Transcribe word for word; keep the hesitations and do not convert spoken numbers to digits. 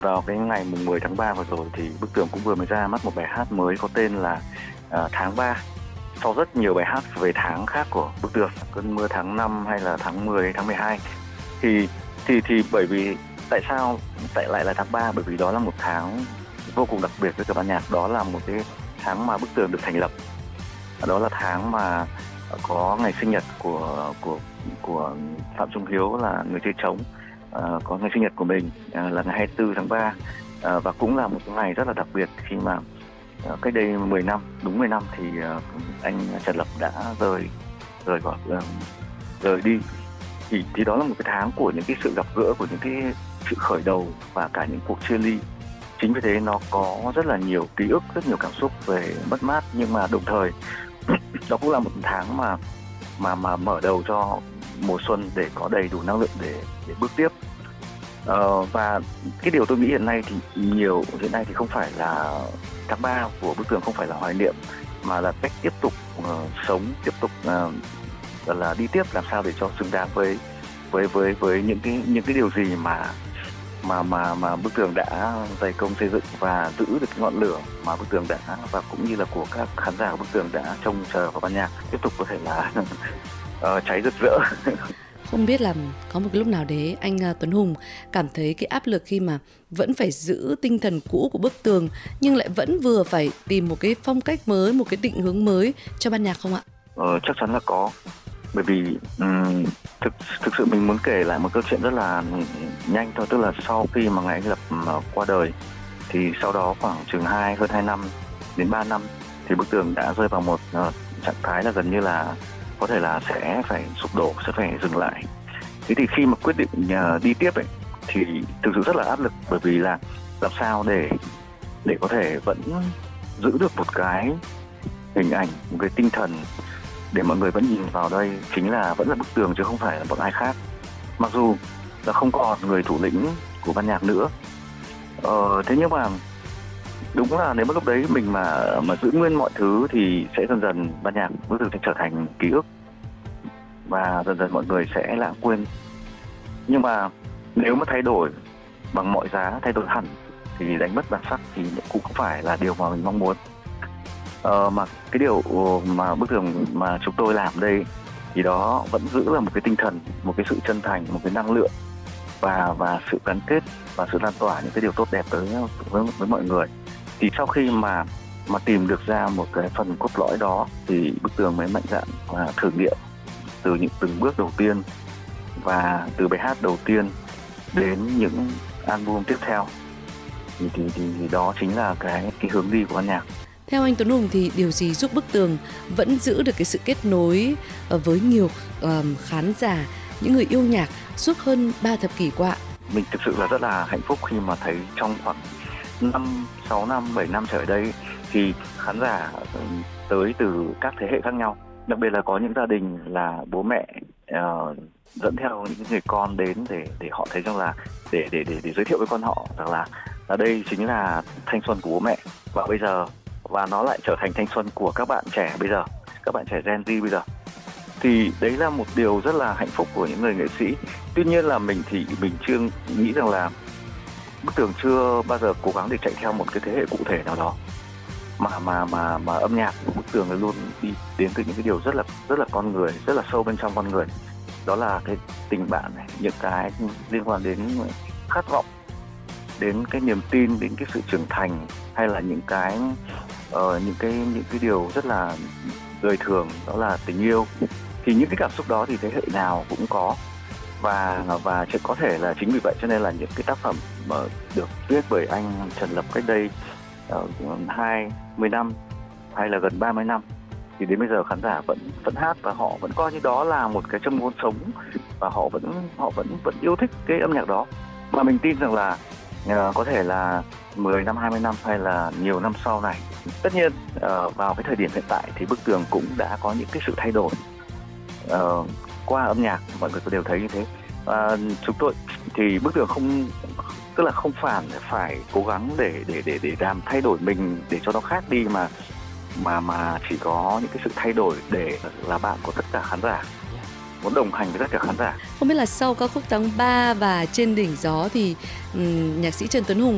Vào cái ngày mùng mười tháng ba vừa rồi thì Bức Tường cũng vừa mới ra mắt một bài hát mới có tên là à, Tháng ba. Sau rất nhiều bài hát về tháng khác của Bức Tường, cơn mưa tháng năm hay là tháng mười, tháng mười hai, thì thì thì bởi vì tại sao tại lại là tháng ba? Bởi vì đó là một tháng vô cùng đặc biệt với cả ban nhạc. Đó là một cái tháng mà Bức Tường được thành lập. Đó là tháng mà có ngày sinh nhật của của của Phạm Trung Hiếu là người chơi trống. À, có ngày sinh nhật của mình à, là ngày hai mươi tư tháng ba, à, và cũng là một ngày rất là đặc biệt khi mà à, cách đây mười năm, đúng mười năm thì à, anh Trần Lập đã rời rời khỏi à, rời đi. Thì thì đó là một cái tháng của những cái sự gặp gỡ, của những cái sự khởi đầu và cả những cuộc chia ly. Chính vì thế nó có rất là nhiều ký ức, rất nhiều cảm xúc về mất mát, nhưng mà đồng thời đó cũng là một tháng mà mà mà mở đầu cho mùa xuân để có đầy đủ năng lượng để để bước tiếp. Ờ, và cái điều tôi nghĩ hiện nay thì nhiều hiện nay thì không phải là tháng ba của Bức Tường, không phải là hoài niệm, mà là cách tiếp tục uh, sống, tiếp tục uh, là đi tiếp làm sao để cho xứng đáng với với với với những cái những cái điều gì mà mà mà mà Bức Tường đã dày công xây dựng, và giữ được cái ngọn lửa mà Bức Tường đã, và cũng như là của các khán giả của Bức Tường đã trông chờ vào ban nhạc tiếp tục có thể là uh, cháy rực rỡ. Không biết là có một cái lúc nào đấy anh Tuấn Hùng cảm thấy cái áp lực khi mà vẫn phải giữ tinh thần cũ của Bức Tường nhưng lại vẫn vừa phải tìm một cái phong cách mới, một cái định hướng mới cho ban nhạc không ạ? Ờ, chắc chắn là có. Bởi vì um, thực thực sự mình muốn kể lại một câu chuyện rất là nhanh thôi. Tức là sau khi mà ngày anh Lập uh, qua đời, thì sau đó khoảng chừng hai hơn hai năm đến ba năm thì Bức Tường đã rơi vào một uh, trạng thái là gần như là có thể là sẽ phải sụp đổ, sẽ phải dừng lại. Thế thì khi mà quyết định uh, đi tiếp ấy, thì thực sự rất là áp lực, bởi vì là làm sao để để có thể vẫn giữ được một cái hình ảnh, một cái tinh thần để mọi người vẫn nhìn vào đây chính là vẫn là Bức Tường chứ không phải là một ai khác. Mặc dù là không còn người thủ lĩnh của ban nhạc nữa, ờ, thế nhưng mà đúng là nếu mà lúc đấy mình mà mà giữ nguyên mọi thứ thì sẽ dần dần ban nhạc Bức Tường sẽ trở thành ký ức, và dần dần mọi người sẽ lãng quên. Nhưng mà nếu mà thay đổi bằng mọi giá, thay đổi hẳn thì đánh mất bản sắc thì cũng không phải là điều mà mình mong muốn. Ờ, mà cái điều mà Bức Tường mà chúng tôi làm đây thì đó vẫn giữ là một cái tinh thần, một cái sự chân thành, một cái năng lượng và và sự gắn kết và sự lan tỏa những cái điều tốt đẹp tới với, với mọi người. Thì sau khi mà mà tìm được ra một cái phần cốt lõi đó thì Bức Tường mới mạnh dạn và thử nghiệm từ những từng bước đầu tiên, và từ bài hát đầu tiên đến những album tiếp theo. Thì, thì, thì, thì đó chính là cái cái hướng đi của ban nhạc. Theo anh Tuấn Hùng thì điều gì giúp Bức Tường vẫn giữ được cái sự kết nối với nhiều um, khán giả, những người yêu nhạc suốt hơn ba thập kỷ qua? Mình thực sự là rất là hạnh phúc khi mà thấy trong khoảng năm, sáu năm, bảy năm trở lại đây thì khán giả tới từ các thế hệ khác nhau. Đặc biệt là có những gia đình là bố mẹ uh, dẫn theo những người con đến để để họ thấy rằng là để để để để giới thiệu với con họ rằng là là đây chính là thanh xuân của bố mẹ, và bây giờ và nó lại trở thành thanh xuân của các bạn trẻ bây giờ, các bạn trẻ Gen Z bây giờ. Thì đấy là một điều rất là hạnh phúc của những người nghệ sĩ. Tuy nhiên là mình thì mình chưa nghĩ rằng là Bức Tường chưa bao giờ cố gắng để chạy theo một cái thế hệ cụ thể nào đó, mà mà mà mà âm nhạc của Bức Tường luôn đi đến từ những cái điều rất là rất là con người, rất là sâu bên trong con người. Đó là cái tình bạn này, những cái liên quan đến khát vọng, đến cái niềm tin, đến cái sự trưởng thành, hay là những cái uh, những cái những cái điều rất là đời thường, đó là tình yêu. Thì những cái cảm xúc đó thì thế hệ nào cũng có, và và chỉ có thể là chính vì vậy cho nên là những cái tác phẩm mà được viết bởi anh Trần Lập cách đây hai mươi năm hay là gần ba mươi năm thì đến bây giờ khán giả vẫn vẫn hát, và họ vẫn coi như đó là một cái châm ngôn sống, và họ vẫn họ vẫn vẫn yêu thích cái âm nhạc đó. Mà mình tin rằng là uh, có thể là mười năm, hai mươi năm hay là nhiều năm sau này, tất nhiên uh, vào cái thời điểm hiện tại thì Bức Tường cũng đã có những cái sự thay đổi uh, qua âm nhạc, mọi người đều thấy như thế. Uh, chúng tôi thì Bức Tường không, tức là không phải phải cố gắng để để để để làm thay đổi mình để cho nó khác đi, mà mà mà chỉ có những cái sự thay đổi để là bạn của tất cả khán giả, muốn đồng hành với tất cả khán giả. Không biết là sau ca khúc Tháng ba và Trên Đỉnh Gió thì um, nhạc sĩ Trần Tuấn Hùng